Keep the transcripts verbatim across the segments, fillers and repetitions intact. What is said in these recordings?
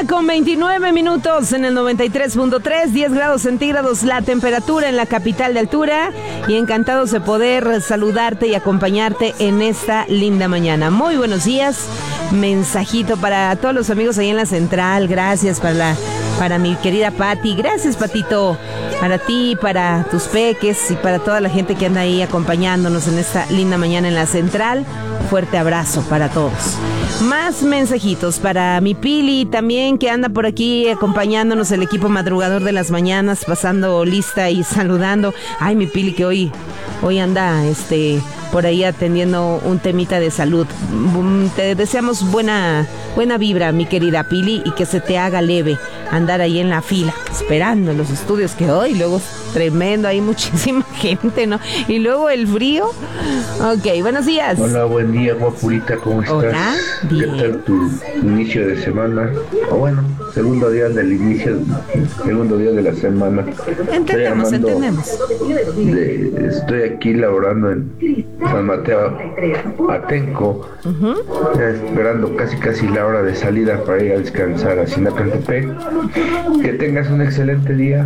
con veintinueve minutos en el noventa y tres punto tres, diez grados centígrados la temperatura en la capital de altura, y encantados de poder saludarte y acompañarte en esta linda mañana. Muy buenos días, mensajito para todos los amigos ahí en la central, gracias para la, para mi querida Pati, gracias Patito, para ti, para tus peques y para toda la gente que anda ahí acompañándonos en esta linda mañana en la central. Fuerte abrazo para todos. Más mensajitos para mi Pili también, que anda por aquí acompañándonos, el equipo madrugador de las mañanas, pasando lista y saludando. Ay, mi Pili, que hoy, hoy anda este por ahí atendiendo un temita de salud. Te deseamos buena, buena vibra, mi querida Pili, y que se te haga leve andar ahí en la fila, esperando en los estudios, que hoy luego es tremendo, hay muchísima gente, ¿no? Y luego el frío. Ok, buenos días. Hola, buen día, guapurita, ¿cómo estás? Hola, bien. ¿Qué tal tu inicio de semana? O bueno, segundo día del inicio, segundo día de la semana. Entendemos, entendemos. De, estoy aquí laborando en San Mateo Atenco, uh-huh. Ya esperando casi casi la hora de salida para ir a descansar a Sinacantepec. Que tengas un excelente día.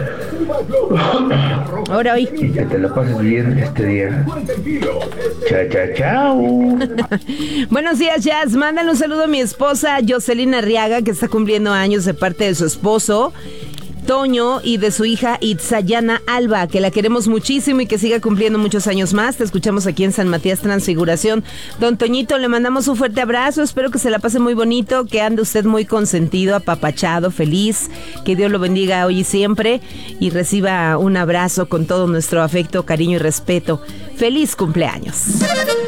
Ahora hoy. Y que te la pases bien este día. Chao, chao, chao. Buenos días, Jazz. Mándale un saludo a mi esposa Jocelyn Arriaga, que está cumpliendo años, de parte de su esposo Toño y de su hija Itzayana Alba, que la queremos muchísimo y que siga cumpliendo muchos años más. Te escuchamos aquí en San Matías Transfiguración. Don Toñito, le mandamos un fuerte abrazo, espero que se la pase muy bonito, que ande usted muy consentido, apapachado, feliz, que Dios lo bendiga hoy y siempre, y reciba un abrazo con todo nuestro afecto, cariño y respeto. ¡Feliz cumpleaños!